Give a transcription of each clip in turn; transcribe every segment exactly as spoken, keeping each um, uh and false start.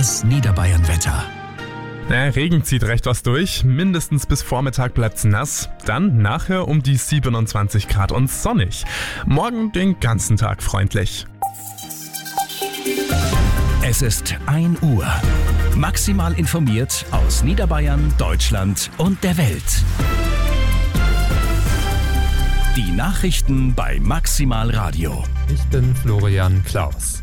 Das Niederbayern-Wetter. Der Regen zieht recht was durch, mindestens bis Vormittag bleibt's nass, dann nachher um die siebenundzwanzig Grad und sonnig. Morgen den ganzen Tag freundlich. Es ist ein Uhr. Maximal informiert aus Niederbayern, Deutschland und der Welt. Die Nachrichten bei Maximal Radio. Ich bin Florian Klaus.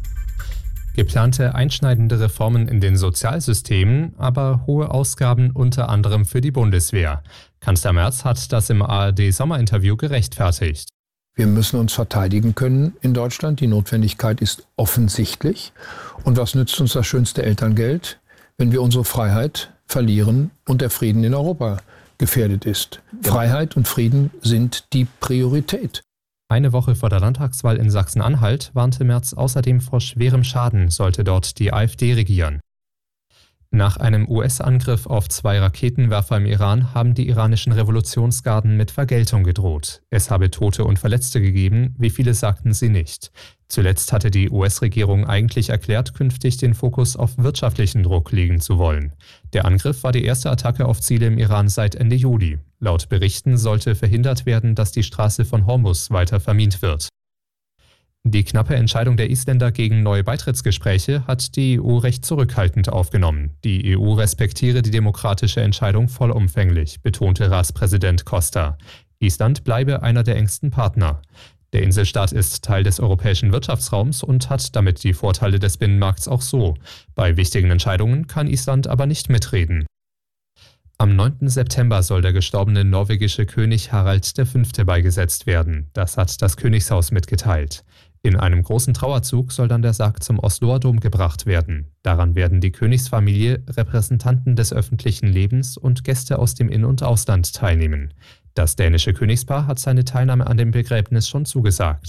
Geplante einschneidende Reformen in den Sozialsystemen, aber hohe Ausgaben unter anderem für die Bundeswehr. Kanzler Merz hat das im A R D-Sommerinterview gerechtfertigt. Wir müssen uns verteidigen können in Deutschland. Die Notwendigkeit ist offensichtlich. Und was nützt uns das schönste Elterngeld, wenn wir unsere Freiheit verlieren und der Frieden in Europa gefährdet ist? Freiheit und Frieden sind die Priorität. Eine Woche vor der Landtagswahl in Sachsen-Anhalt warnte Merz außerdem vor schwerem Schaden, sollte dort die AfD regieren. Nach einem U S-Angriff auf zwei Raketenwerfer im Iran haben die iranischen Revolutionsgarden mit Vergeltung gedroht. Es habe Tote und Verletzte gegeben, wie viele sagten sie nicht. Zuletzt hatte die U S-Regierung eigentlich erklärt, künftig den Fokus auf wirtschaftlichen Druck legen zu wollen. Der Angriff war die erste Attacke auf Ziele im Iran seit Ende Juli. Laut Berichten sollte verhindert werden, dass die Straße von Hormuz weiter vermint wird. Die knappe Entscheidung der Isländer gegen neue Beitrittsgespräche hat die E U recht zurückhaltend aufgenommen. Die E U respektiere die demokratische Entscheidung vollumfänglich, betonte Ratspräsident Costa. Island bleibe einer der engsten Partner. Der Inselstaat ist Teil des europäischen Wirtschaftsraums und hat damit die Vorteile des Binnenmarkts auch so. Bei wichtigen Entscheidungen kann Island aber nicht mitreden. Am neunten September soll der gestorbene norwegische König Harald der Fünfte beigesetzt werden. Das hat das Königshaus mitgeteilt. In einem großen Trauerzug soll dann der Sarg zum Osloer Dom gebracht werden. Daran werden die Königsfamilie, Repräsentanten des öffentlichen Lebens und Gäste aus dem In- und Ausland teilnehmen. Das dänische Königspaar hat seine Teilnahme an dem Begräbnis schon zugesagt.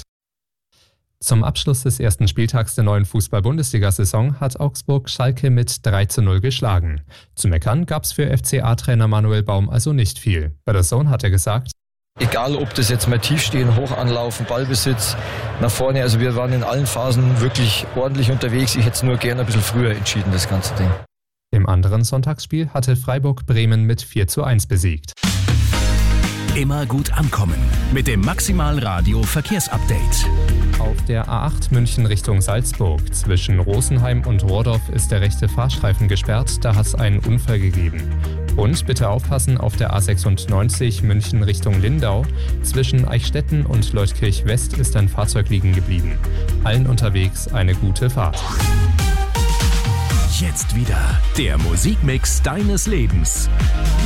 Zum Abschluss des ersten Spieltags der neuen Fußball-Bundesliga-Saison hat Augsburg Schalke mit drei zu null geschlagen. Zu meckern gab's für F C A-Trainer Manuel Baum also nicht viel. Bei der Zone hat er gesagt: Egal, ob das jetzt mal tief stehen, hoch anlaufen, Ballbesitz, nach vorne. Also wir waren in allen Phasen wirklich ordentlich unterwegs. Ich hätte es nur gerne ein bisschen früher entschieden, das ganze Ding. Im anderen Sonntagsspiel hatte Freiburg Bremen mit vier zu eins besiegt. Immer gut ankommen mit dem Maximal Radio Verkehrsupdate. Auf der A acht München Richtung Salzburg zwischen Rosenheim und Rohrdorf ist der rechte Fahrstreifen gesperrt, da hat es einen Unfall gegeben. Und bitte aufpassen, auf der A sechsundneunzig München Richtung Lindau zwischen Eichstätten und Leutkirch West ist ein Fahrzeug liegen geblieben. Allen unterwegs eine gute Fahrt. Jetzt wieder der Musikmix deines Lebens.